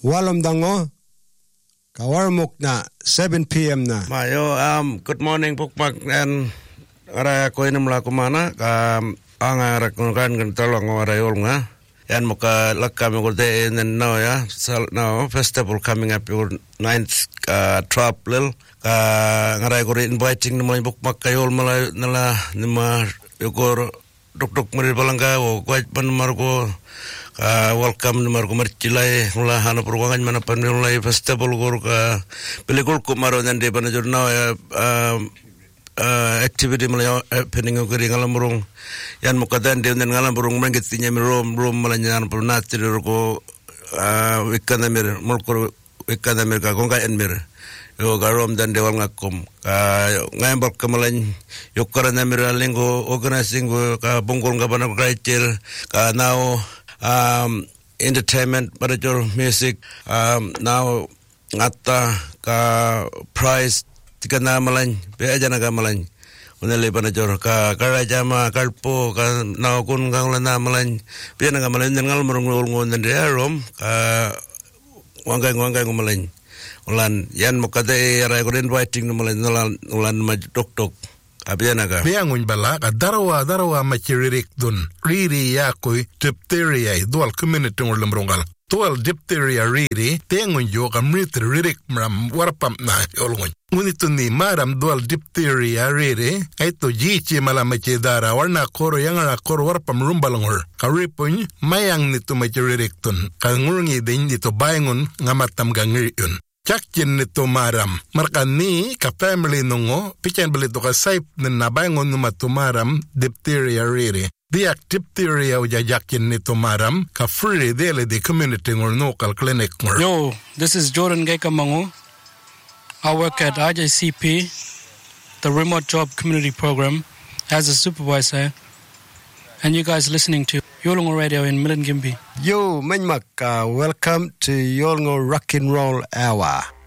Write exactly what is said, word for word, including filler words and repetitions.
Walom dango. Kawarmuk na seven p.m. na. Mayo, um, good morning Pukmak and ara ko inumla kumana ka anga rakunan kan tolong ara yolnga. Yan muka lakam ko de in now ya. So now festival coming up your ninth uh, trap lil ka ngarai ko inviting naman Pukmak kayol mala nala nima yokor duk-duk mari balanga o kwait pan marko ka welcome numar ko marchilai mula hana perwangan mana panulai festival gor ka pelikul ko maro nande pana jurna activity mala happening ko ri ngalam burung yan mukadan de ngalam burung mangit tinya rom rom mala nyan purna tiru ko wikana mir mulko wikana mir ka gonga en mir yo garom dan dewal ngakom ka ngambal kamalan yo karana mir lingo organizing ka bongol ngabana kraichil ka now um entertainment manager music um now ngata ka prize tikana malan be ajana ka malan unale manager ka karaja ma kalpo ka now kun ganglana malan be na malan ngal murung ngon den rom ka wangai wangai malan ulan yan mukade ara ko inviting malan ulan ma tok tok Abianaga. Biangun bala ka darawa darawa machiririk dun. Riri yakoi diphtheria dual community ngol lemrongal. Dual diphtheria riri tengun yo ka mrit ririk mram warpam na yolngon. Ngunito ni maram dual diphtheria riri aito jichi mala machidara warna koro yangara koro warpam rumbalangor. Ka ripun mayang nito machiririk dun. Ka ngurungi din dito bayangun ngamatam gangiriun. Chakkin nito maram. Markan ni ka family nungo, pichen balito ka saip na nabangon numa tumaram diphtheria riri. Diak diphtheria o jajakin nito maram, ka free dele di community ngor local clinic ngor. Yo, this is Jordan Gekamango. I work at R J C P, the Remote Job Community Program, as a supervisor. And you guys listening to Yolngo Radio in Milingimbi. Yo, Manmak, uh, welcome to Yolngo Rock and Roll Hour.